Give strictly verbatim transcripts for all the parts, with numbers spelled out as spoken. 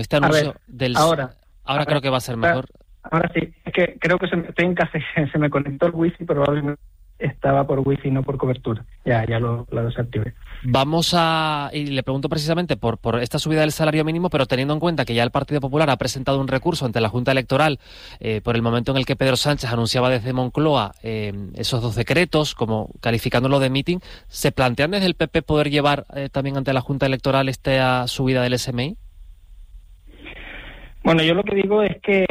Este anuncio ver, del... Ahora, ahora creo que va a ser mejor. Ahora sí, es que creo que se me, estoy en casa y se me conectó el wifi, probablemente estaba por wifi, no por cobertura. Ya, ya lo, lo desactivé. Vamos a... Y le pregunto precisamente por, por esta subida del salario mínimo, pero teniendo en cuenta que ya el Partido Popular ha presentado un recurso ante la Junta Electoral eh, por el momento en el que Pedro Sánchez anunciaba desde Moncloa eh, esos dos decretos, como calificándolo de meeting, ¿se plantean desde el P P poder llevar eh, también ante la Junta Electoral esta subida del S M I? Bueno, yo lo que digo es que,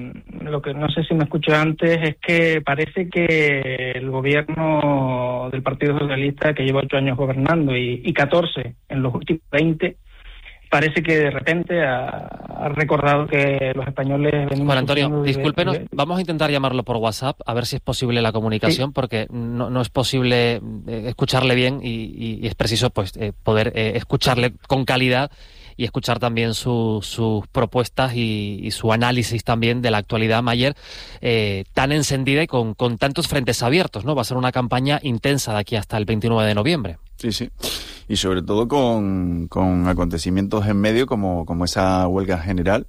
lo que no sé si me escuché antes, es que parece que el gobierno del Partido Socialista, que lleva ocho años gobernando y, y catorce en los últimos veinte, parece que de repente ha, ha recordado que los españoles venimos... Juan Antonio, de, discúlpenos, de... vamos a intentar llamarlo por WhatsApp, a ver si es posible la comunicación, sí. porque no, no es posible eh, escucharle bien y, y, y es preciso pues eh, poder eh, escucharle con calidad y escuchar también su, sus propuestas y, y su análisis también de la actualidad, Mayer, eh, tan encendida y con, con tantos frentes abiertos, ¿no? Va a ser una campaña intensa de aquí hasta el veintinueve de noviembre. Sí, sí. Y sobre todo con, con acontecimientos en medio como, como esa huelga general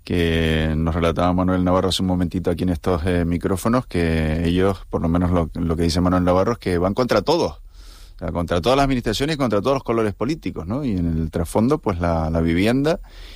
que nos relataba Manuel Navarro hace un momentito aquí en estos eh, micrófonos, que ellos, por lo menos lo, lo que dice Manuel Navarro, es que van contra todos. O sea, contra todas las administraciones y contra todos los colores políticos, ¿no? Y en el trasfondo, pues la, la vivienda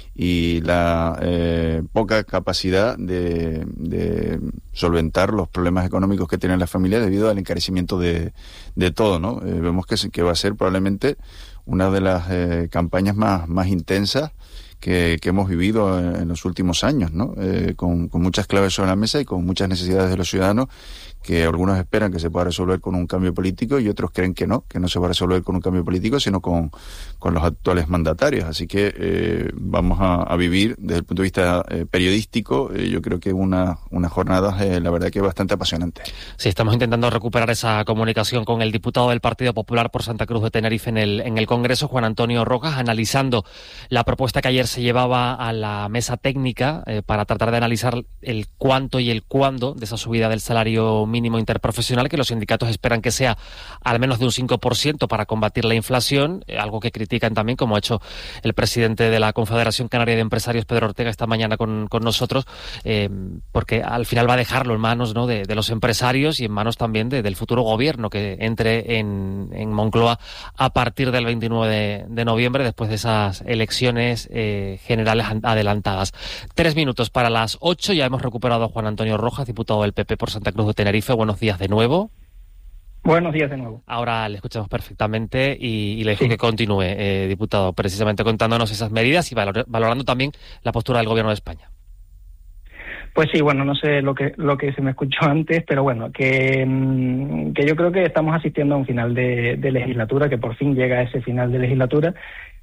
y la eh, poca capacidad de, de solventar los problemas económicos que tienen las familias debido al encarecimiento de, de todo, ¿no? Eh, vemos que, que va a ser probablemente una de las eh, campañas más, más intensas que, que hemos vivido en, en los últimos años, ¿no? Eh, con, con muchas claves sobre la mesa y con muchas necesidades de los ciudadanos, que algunos esperan que se pueda resolver con un cambio político y otros creen que no, que no se va a resolver con un cambio político, sino con, con los actuales mandatarios. Así que eh, vamos a, a vivir, desde el punto de vista eh, periodístico, eh, yo creo que una, una jornada, eh, la verdad que bastante apasionante. Sí, estamos intentando recuperar esa comunicación con el diputado del Partido Popular por Santa Cruz de Tenerife en el, en el Congreso, Juan Antonio Rojas, analizando la propuesta que ayer se llevaba a la mesa técnica eh, para tratar de analizar el cuánto y el cuándo de esa subida del salario mínimo interprofesional, que los sindicatos esperan que sea al menos de un cinco por ciento para combatir la inflación, eh, algo que critican también, como ha hecho el presidente de la Confederación Canaria de Empresarios, Pedro Ortega, esta mañana con, con nosotros, eh, porque al final va a dejarlo en manos, ¿no?, de, de los empresarios y en manos también de, del futuro gobierno que entre en, en Moncloa a partir del veintinueve de, de noviembre, después de esas elecciones eh, generales adelantadas. Tres minutos para las ocho, ya hemos recuperado a Juan Antonio Rojas, diputado del P P por Santa Cruz de Tenerife. Buenos días de nuevo. Buenos días de nuevo. Ahora le escuchamos perfectamente y, y le dejo sí. que continúe, eh, diputado, precisamente contándonos esas medidas y valor, valorando también la postura del Gobierno de España. Pues sí, bueno, no sé lo que lo que se me escuchó antes, pero bueno, que, que yo creo que estamos asistiendo a un final de, de legislatura, que por fin llega a ese final de legislatura,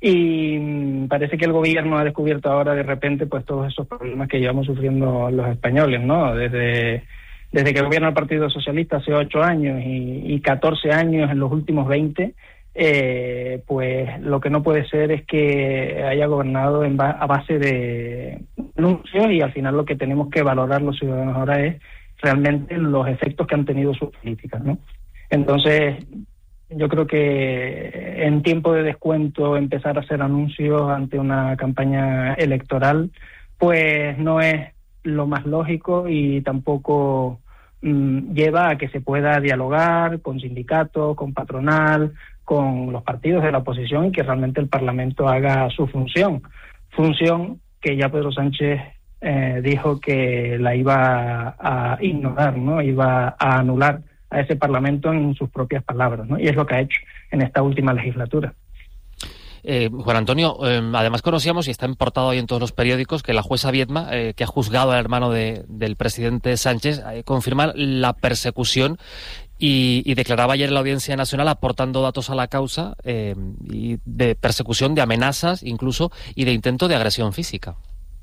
y parece que el Gobierno ha descubierto ahora de repente pues todos esos problemas que llevamos sufriendo los españoles, ¿no? Desde... Desde que gobierna el Partido Socialista hace ocho años y, y catorce años en los últimos veinte, eh, pues lo que no puede ser es que haya gobernado en ba- a base de anuncios, y al final lo que tenemos que valorar los ciudadanos ahora es realmente los efectos que han tenido sus políticas, ¿no? Entonces, yo creo que en tiempo de descuento empezar a hacer anuncios ante una campaña electoral, pues no es lo más lógico y tampoco mmm, lleva a que se pueda dialogar con sindicatos, con patronal, con los partidos de la oposición, y que realmente el Parlamento haga su función. Función que ya Pedro Sánchez eh, dijo que la iba a, a ignorar, ¿no? Iba a anular a ese Parlamento en sus propias palabras, ¿no? Y es lo que ha hecho en esta última legislatura. Eh, Juan Antonio, eh, además conocíamos, y está importado hoy en todos los periódicos, que la jueza Viedma, eh, que ha juzgado al hermano de, del presidente Sánchez, eh, confirma la persecución y, y declaraba ayer en la Audiencia Nacional, aportando datos a la causa, eh, y de persecución, de amenazas incluso, y de intento de agresión física.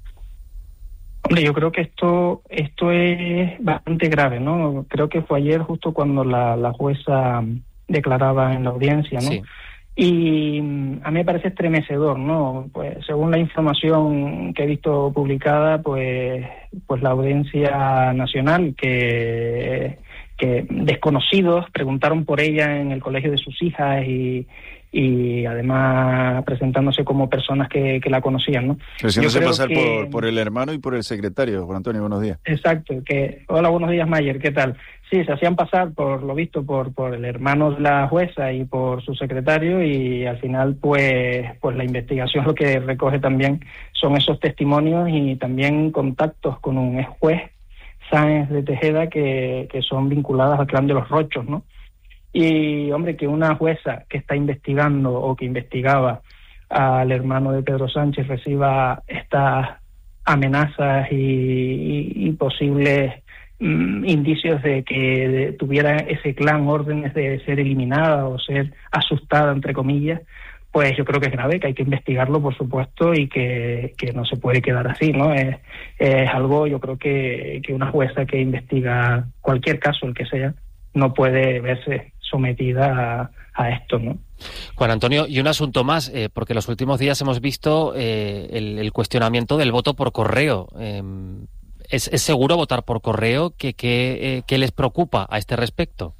Hombre, yo creo que esto esto es bastante grave, ¿no? Creo que fue ayer justo cuando la, la jueza declaraba en la audiencia, ¿no? Sí. Y a mí me parece estremecedor, ¿no? Pues según la información que he visto publicada, pues pues la Audiencia Nacional, que, que desconocidos preguntaron por ella en el colegio de sus hijas y, y además presentándose como personas que, que la conocían, ¿no? Haciéndose pasar que, por, por el hermano y por el secretario. Juan Antonio, buenos días. Exacto, que hola, buenos días, Mayer, ¿qué tal? Sí, se hacían pasar, por lo visto, por, por el hermano de la jueza y por su secretario, y al final, pues, pues la investigación lo que recoge también son esos testimonios y también contactos con un ex juez, Sáenz de Tejeda, que, que son vinculadas al clan de los Rochos, ¿no? Y, hombre, que una jueza que está investigando o que investigaba al hermano de Pedro Sánchez reciba estas amenazas y, y, y posibles mm, indicios de que de, tuviera ese clan órdenes de ser eliminada o ser asustada, entre comillas, pues yo creo que es grave, que hay que investigarlo, por supuesto, y que, que no se puede quedar así, ¿no? Es, es algo, yo creo que, que una jueza que investiga cualquier caso, el que sea, no puede verse sometida a, a esto, ¿no? Juan Antonio, y un asunto más, eh, porque en los últimos días hemos visto eh, el, el cuestionamiento del voto por correo. Eh, ¿es, ¿Es seguro votar por correo? ¿Qué, qué, eh, qué les preocupa a este respecto?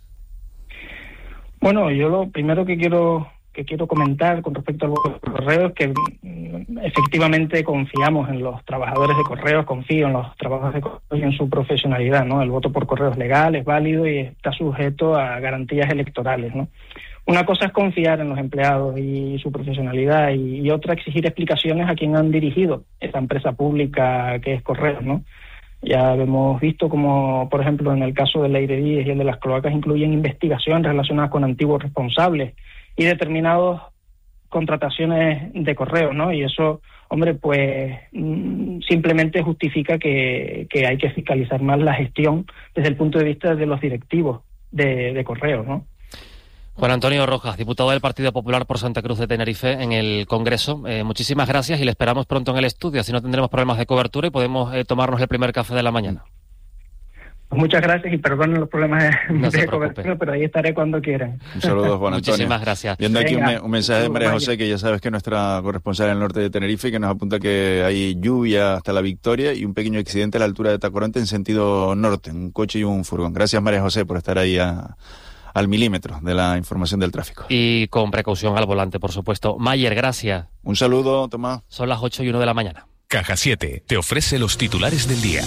Bueno, yo lo primero que quiero que quiero comentar con respecto al voto por correo es que mm, efectivamente confiamos en los trabajadores de correos, confío en los trabajadores de correos y en su profesionalidad, ¿no? El voto por correo es legal, es válido y está sujeto a garantías electorales, ¿no? Una cosa es confiar en los empleados y su profesionalidad y, y otra exigir explicaciones a quien han dirigido esa empresa pública que es Correos, ¿no? Ya hemos visto como, por ejemplo, en el caso del Aire diez y el de las cloacas incluyen investigaciones relacionadas con antiguos responsables y determinadas contrataciones de correo, ¿no? Y eso, hombre, pues simplemente justifica que, que hay que fiscalizar más la gestión desde el punto de vista de los directivos de, de correo, ¿no? Juan Antonio Rojas, diputado del Partido Popular por Santa Cruz de Tenerife en el Congreso. Eh, muchísimas gracias y le esperamos pronto en el estudio, así no tendremos problemas de cobertura y podemos eh, tomarnos el primer café de la mañana. Pues muchas gracias y perdonen los problemas de, no de cobertura, pero ahí estaré cuando quieran. Un saludo, Juan Antonio. Muchísimas gracias. Viendo aquí un, un mensaje de María José, que ya sabes que es nuestra corresponsal en el norte de Tenerife, que nos apunta que hay lluvia hasta la Victoria y un pequeño accidente a la altura de Tacoronte en sentido norte, un coche y un furgón. Gracias, María José, por estar ahí a... al milímetro de la información del tráfico. Y con precaución al volante, por supuesto. Mayer, gracias. Un saludo, Tomás. Son las ocho y uno de la mañana. Caja siete te ofrece los titulares del día.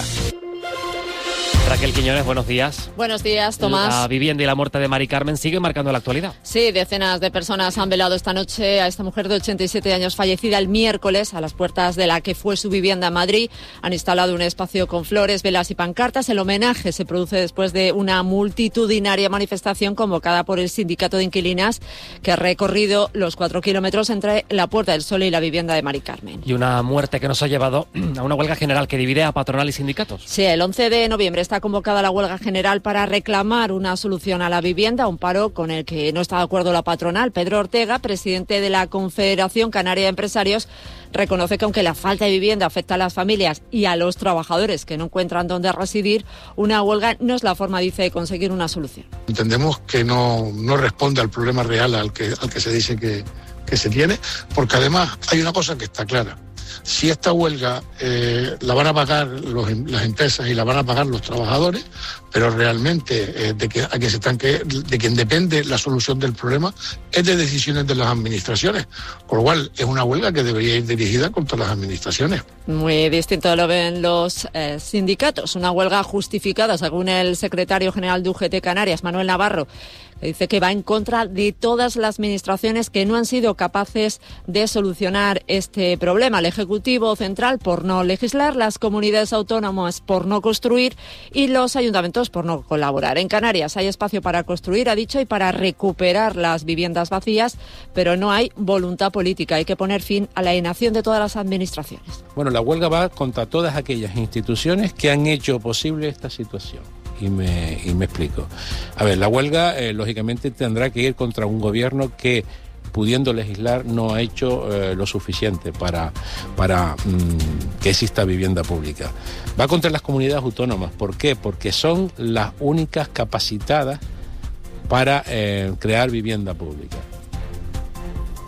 Raquel Quiñones, buenos días. Buenos días, Tomás. La vivienda y la muerte de Mari Carmen sigue marcando la actualidad. Sí, decenas de personas han velado esta noche a esta mujer de ochenta y siete años fallecida el miércoles a las puertas de la que fue su vivienda en Madrid. Han instalado un espacio con flores, velas y pancartas. El homenaje se produce después de una multitudinaria manifestación convocada por el Sindicato de Inquilinas que ha recorrido los cuatro kilómetros entre la Puerta del Sol y la vivienda de Mari Carmen. Y una muerte que nos ha llevado a una huelga general que divide a patronal y sindicatos. Sí, el once de noviembre está convocada la huelga general para reclamar una solución a la vivienda, un paro con el que no está de acuerdo la patronal. Pedro Ortega, presidente de la Confederación Canaria de Empresarios, reconoce que aunque la falta de vivienda afecta a las familias y a los trabajadores que no encuentran dónde residir, una huelga no es la forma, dice, de conseguir una solución. Entendemos que no, no responde al problema real al que, al que se dice que, que se tiene, porque además hay una cosa que está clara. Si esta huelga eh, la van a pagar los, las empresas y la van a pagar los trabajadores, pero realmente eh, de, que, a que se están que, de quien depende la solución del problema es de decisiones de las administraciones, con lo cual es una huelga que debería ir dirigida contra las administraciones. Muy distinto lo ven los eh, sindicatos. Una huelga justificada, según el secretario general de U G T Canarias, Manuel Navarro, que dice que va en contra de todas las administraciones que no han sido capaces de solucionar este problema. El Ejecutivo Central por no legislar, las comunidades autónomas por no construir y los ayuntamientos por no colaborar. En Canarias hay espacio para construir, ha dicho, y para recuperar las viviendas vacías, pero no hay voluntad política. Hay que poner fin a la inacción de todas las administraciones. Bueno, la huelga va contra todas aquellas instituciones que han hecho posible esta situación. Y me, y me explico. A ver, la huelga, eh, lógicamente, tendrá que ir contra un gobierno que, pudiendo legislar, no ha hecho eh, lo suficiente para, para mmm, que exista vivienda pública. Va contra las comunidades autónomas. ¿Por qué? Porque son las únicas capacitadas para eh, crear vivienda pública.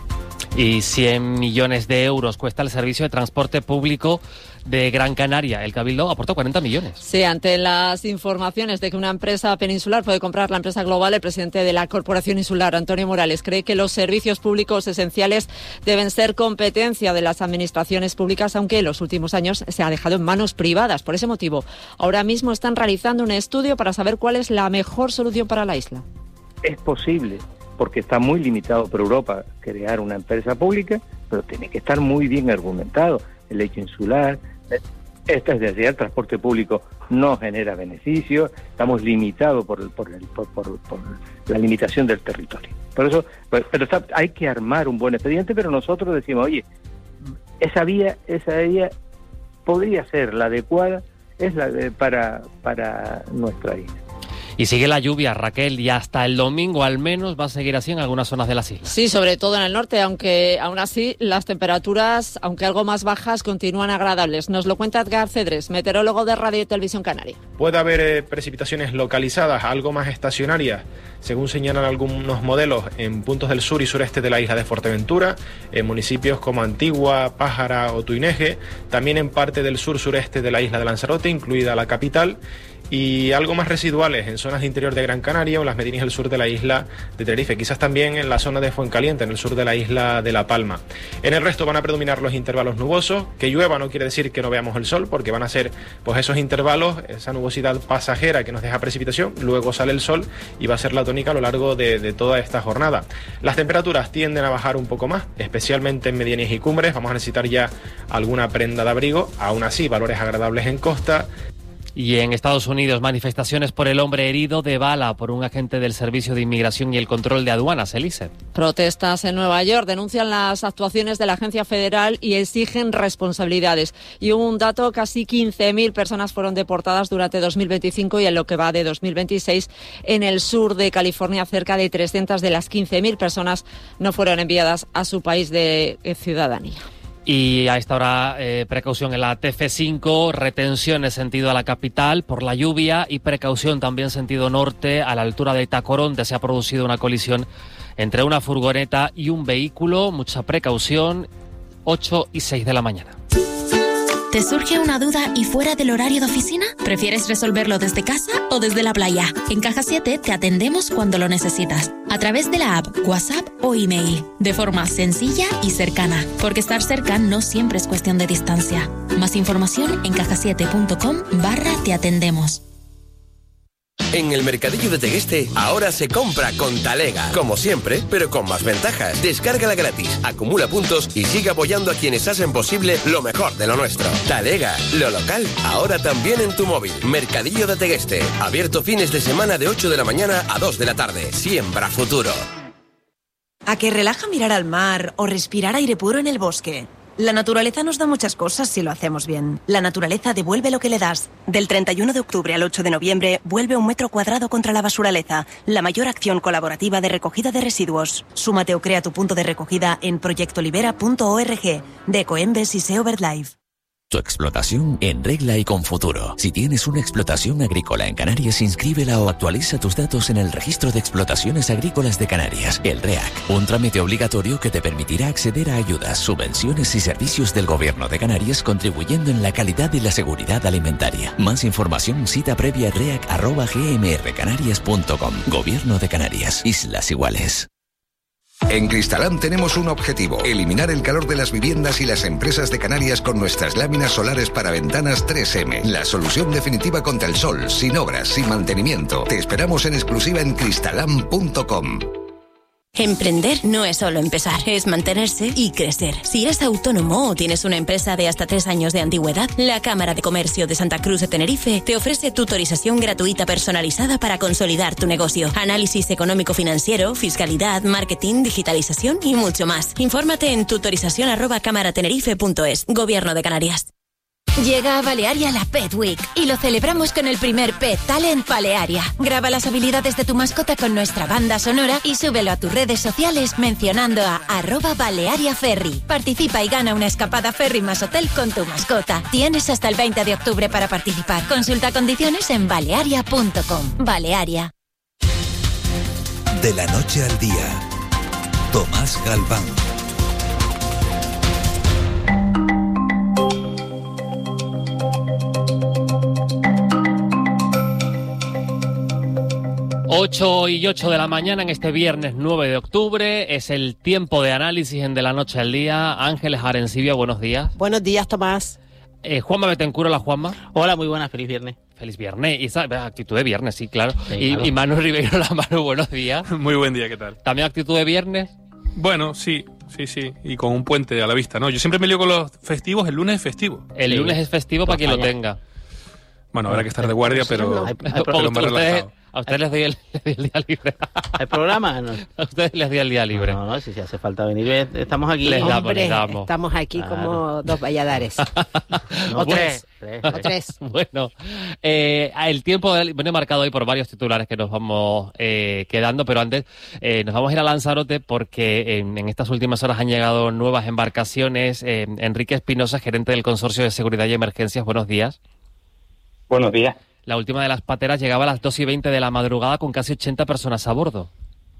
Y cien millones de euros cuesta el servicio de transporte público de Gran Canaria. El Cabildo aportó cuarenta millones. Sí, ante las informaciones de que una empresa peninsular puede comprar la empresa global, el presidente de la Corporación Insular, Antonio Morales, cree que los servicios públicos esenciales deben ser competencia de las administraciones públicas, aunque en los últimos años se ha dejado en manos privadas. Por ese motivo, ahora mismo están realizando un estudio para saber cuál es la mejor solución para la isla. Es posible, porque está muy limitado por Europa, crear una empresa pública, pero tiene que estar muy bien argumentado. El hecho insular, esta es decir, el transporte público no genera beneficios, estamos limitados por, el, por, el, por, por, por la limitación del territorio. Por eso, pero está, hay que armar un buen expediente, pero nosotros decimos, oye, esa vía, esa vía podría ser la adecuada, es la de, para, para nuestra isla. Y sigue la lluvia, Raquel, y hasta el domingo al menos va a seguir así en algunas zonas de las islas. Sí, sobre todo en el norte, aunque aún así las temperaturas, aunque algo más bajas, continúan agradables. Nos lo cuenta Edgar Cedres, meteorólogo de Radio y Televisión Canaria. Puede haber eh, precipitaciones localizadas, algo más estacionarias, según señalan algunos modelos, en puntos del sur y sureste de la isla de Fuerteventura, en municipios como Antigua, Pájara o Tuineje, también en parte del sur-sureste de la isla de Lanzarote, incluida la capital, y algo más residuales en zonas de interior de Gran Canaria o en las medianías del sur de la isla de Tenerife, quizás también en la zona de Fuencaliente, en el sur de la isla de La Palma. En el resto van a predominar los intervalos nubosos. Que llueva no quiere decir que no veamos el sol, porque van a ser pues esos intervalos, esa nubosidad pasajera que nos deja precipitación, luego sale el sol y va a ser la tónica a lo largo de, de toda esta jornada. Las temperaturas tienden a bajar un poco más, especialmente en medianías y cumbres. Vamos a necesitar ya alguna prenda de abrigo, aún así valores agradables en costa. Y en Estados Unidos, manifestaciones por el hombre herido de bala por un agente del Servicio de Inmigración y el Control de Aduanas, Elise. Protestas en Nueva York denuncian las actuaciones de la agencia federal y exigen responsabilidades. Y un dato, casi quince mil personas fueron deportadas durante dos mil veinticinco y en lo que va de dos mil veintiséis en el sur de California, cerca de trescientas de las quince mil personas no fueron enviadas a su país de ciudadanía. Y a esta hora, eh, precaución en la T F cinco, retención en sentido a la capital por la lluvia y precaución también sentido norte a la altura de Tacoronte. Se ha producido una colisión entre una furgoneta y un vehículo. Mucha precaución, ocho y seis de la mañana. ¿Te surge una duda y fuera del horario de oficina? ¿Prefieres resolverlo desde casa o desde la playa? En Caja siete te atendemos cuando lo necesitas, a través de la app, WhatsApp o email, de forma sencilla y cercana, porque estar cerca no siempre es cuestión de distancia. Más información en caja siete punto com barra te atendemos. En el Mercadillo de Tegueste, ahora se compra con Talega. Como siempre, pero con más ventajas. Descárgala gratis, acumula puntos y sigue apoyando a quienes hacen posible lo mejor de lo nuestro. Talega, lo local, ahora también en tu móvil. Mercadillo de Tegueste, abierto fines de semana de ocho de la mañana a dos de la tarde. Siembra futuro. ¿A que relaja mirar al mar o respirar aire puro en el bosque? La naturaleza nos da muchas cosas si lo hacemos bien. La naturaleza devuelve lo que le das. Del treinta y uno de octubre al ocho de noviembre, vuelve un metro cuadrado contra la basuraleza, la mayor acción colaborativa de recogida de residuos. Súmate o crea tu punto de recogida en proyectolibera punto org, de Ecoembes y Seo BirdLife. Tu explotación en regla y con futuro. Si tienes una explotación agrícola en Canarias, inscríbela o actualiza tus datos en el Registro de Explotaciones Agrícolas de Canarias, el REAC. Un trámite obligatorio que te permitirá acceder a ayudas, subvenciones y servicios del Gobierno de Canarias, contribuyendo en la calidad y la seguridad alimentaria. Más información, cita previa reac arroba gmrcanarias punto com. Gobierno de Canarias. Islas Iguales. En Cristalam tenemos un objetivo: eliminar el calor de las viviendas y las empresas de Canarias con nuestras láminas solares para ventanas tres eme. La solución definitiva contra el sol, sin obras, sin mantenimiento. Te esperamos en exclusiva en cristalam punto com. Emprender no es solo empezar, es mantenerse y crecer. Si eres autónomo o tienes una empresa de hasta tres años de antigüedad, la Cámara de Comercio de Santa Cruz de Tenerife te ofrece tutorización gratuita personalizada para consolidar tu negocio. Análisis económico-financiero, fiscalidad, marketing, digitalización y mucho más. Infórmate en tutorización arroba cámaratenerife punto es. Gobierno de Canarias. Llega a Balearia la Pet Week y lo celebramos con el primer Pet Talent Balearia. Graba las habilidades de tu mascota con nuestra banda sonora y súbelo a tus redes sociales mencionando a arroba Balearia Ferry. Participa y gana una escapada ferry más hotel con tu mascota. Tienes hasta el veinte de octubre para participar. Consulta condiciones en balearia punto com. Balearia. De la noche al día, Tomás Galván. ocho y ocho de la mañana en este viernes nueve de octubre. Es el tiempo de análisis en De la Noche al Día. Ángeles Arencibia, buenos días. Buenos días, Tomás. Eh, Juanma Betancur, hola Juanma. Hola, muy buenas, feliz viernes. Feliz viernes. Y esa, actitud de viernes, sí, claro. Sí, y, claro. y Manu Ribeiro, la Manu, buenos días. Muy buen día, ¿qué tal? ¿También actitud de viernes? Bueno, sí, sí, sí. Y con un puente a la vista, ¿no? Yo siempre me lío con los festivos, el lunes es festivo. El sí. lunes es festivo para quien lo tenga. Bueno, habrá que estar de guardia, pero, hay, hay, pero más relajado. A ustedes les doy el, les doy el día libre. ¿Hay programa? No. A ustedes les doy el día libre. No, no, si, si hace falta venir, estamos aquí. Les damos, Hombre, les damos. Estamos aquí claro. como dos Valladares. No, o tres. tres. O tres. Bueno, eh, el tiempo viene marcado hoy por varios titulares que nos vamos eh, quedando, pero antes eh, nos vamos a ir a Lanzarote porque en, en estas últimas horas han llegado nuevas embarcaciones. Eh, Enrique Espinosa, gerente del Consorcio de Seguridad y Emergencias, buenos días. Buenos días. La última de las pateras llegaba a las dos y veinte de la madrugada con casi ochenta personas a bordo.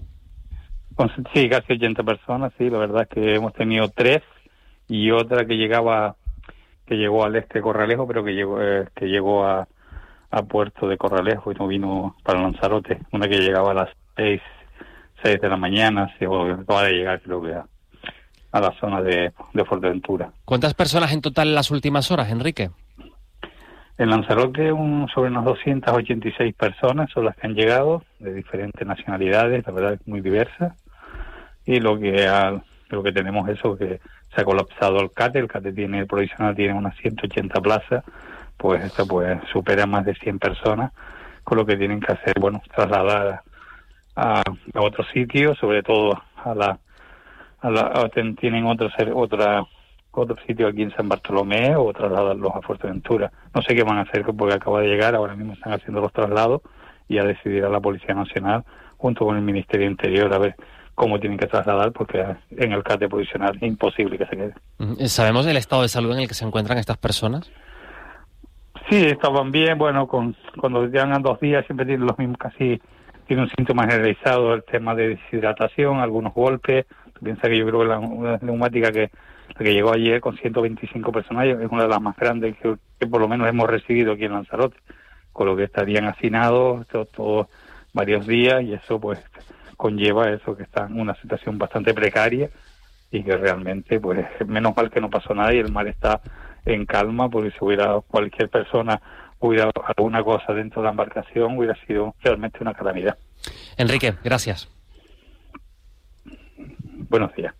Sí, casi ochenta personas, sí. La verdad es que hemos tenido tres y otra que llegaba, que llegó al este de Corralejo, pero que llegó, eh, que llegó a, a Puerto de Corralejo y no vino para Lanzarote. Una que llegaba a las seis, seis de la mañana, se acaba de llegar creo que a, a la zona de, de Fuerteventura. ¿Cuántas personas en total en las últimas horas, Enrique? En Lanzarote un, sobre unas doscientas ochenta y seis personas son las que han llegado, de diferentes nacionalidades, la verdad es muy diversas. Y lo que ha, lo que tenemos es eso, que se ha colapsado el CATE, el CATE tiene, el provisional tiene unas ciento ochenta plazas, pues esto pues supera más de cien personas, con lo que tienen que hacer, bueno, trasladar a, a otro sitio, sobre todo a la, a la a, tienen otro, otra... otro sitio aquí en San Bartolomé o trasladarlos a Fuerteventura. No sé qué van a hacer porque acaba de llegar, ahora mismo están haciendo los traslados y ya decidirá la Policía Nacional junto con el Ministerio Interior a ver cómo tienen que trasladar porque en el CATE provisional es imposible que se quede. ¿Sabemos el estado de salud en el que se encuentran estas personas? Sí, estaban bien, bueno, con cuando llegan dos días siempre tienen los mismos, casi tienen un síntoma generalizado, el tema de deshidratación, algunos golpes. Piensa que yo creo que la, una neumática que la que llegó ayer con ciento veinticinco personas es una de las más grandes que, que por lo menos hemos recibido aquí en Lanzarote, con lo que estarían hacinados todos todo, varios días y eso pues conlleva eso que está en una situación bastante precaria y que realmente pues menos mal que no pasó nada y el mar está en calma porque si hubiera cualquier persona hubiera alguna cosa dentro de la embarcación hubiera sido realmente una calamidad. Enrique, gracias. Buenos días.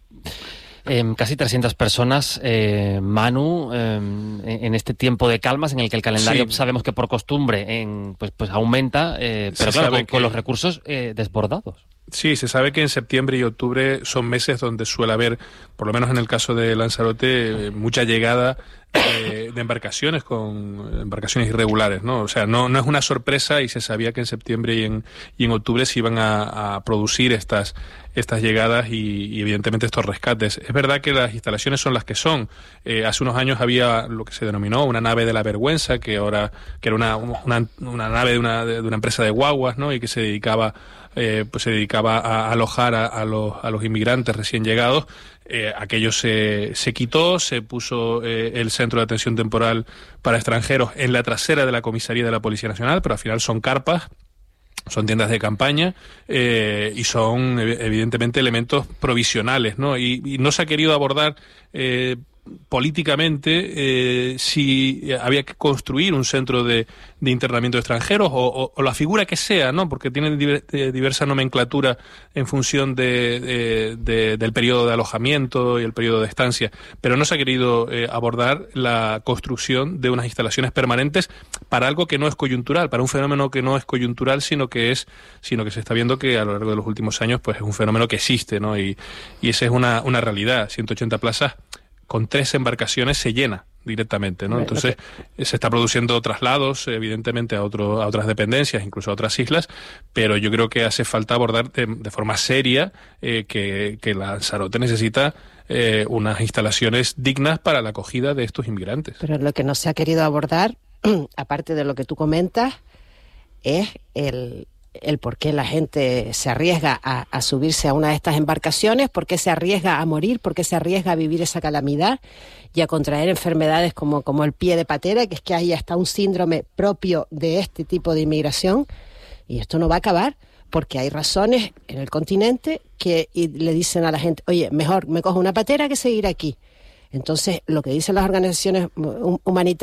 Eh, casi trescientas personas, eh, Manu, eh, en este tiempo de calmas en el que el calendario sí. sabemos que por costumbre en, pues, pues aumenta, eh, pero se claro, con, que... con los recursos eh, desbordados. Sí, se sabe que en septiembre y octubre son meses donde suele haber, por lo menos en el caso de Lanzarote, eh, mucha llegada eh, de embarcaciones con embarcaciones irregulares, ¿no? O sea, no, no es una sorpresa y se sabía que en septiembre y en, y en octubre se iban a, a producir estas estas llegadas y, y evidentemente estos rescates. Es verdad que las instalaciones son las que son. Eh, hace unos años había lo que se denominó una nave de la vergüenza, que ahora que era una, una, una nave de una, de una empresa de guaguas, ¿no? Y que se dedicaba Eh, pues se dedicaba a alojar a, a, los, a los inmigrantes recién llegados. Eh, aquello se, se quitó, se puso eh, el centro de atención temporal para extranjeros en la trasera de la comisaría de la Policía Nacional, pero al final son carpas, son tiendas de campaña eh, y son evidentemente elementos provisionales, ¿no? Y, y no se ha querido abordar eh, políticamente eh, si había que construir un centro de, de internamiento de extranjeros o, o, o la figura que sea, ¿no? Porque tienen diver, de diversa nomenclatura en función de, de, de, del periodo de alojamiento y el periodo de estancia, pero no se ha querido eh, abordar la construcción de unas instalaciones permanentes para algo que no es coyuntural, para un fenómeno que no es coyuntural, sino que es, sino que se está viendo que a lo largo de los últimos años pues es un fenómeno que existe, ¿no? Y, y esa es una, una realidad. ciento ochenta plazas con tres embarcaciones se llena directamente, ¿no? Entonces se está produciendo traslados, evidentemente, a otro, a otras dependencias, incluso a otras islas, pero yo creo que hace falta abordar de, de forma seria eh, que, que Lanzarote necesita eh, unas instalaciones dignas para la acogida de estos inmigrantes. Pero lo que no se ha querido abordar, aparte de lo que tú comentas, es el el por qué la gente se arriesga a, a subirse a una de estas embarcaciones, por qué se arriesga a morir, por qué se arriesga a vivir esa calamidad y a contraer enfermedades como, como el pie de patera, que es que hay hasta un síndrome propio de este tipo de inmigración, y esto no va a acabar, porque hay razones en el continente que y le dicen a la gente, oye, mejor me cojo una patera que seguir aquí. Entonces, lo que dicen las organizaciones humanitarias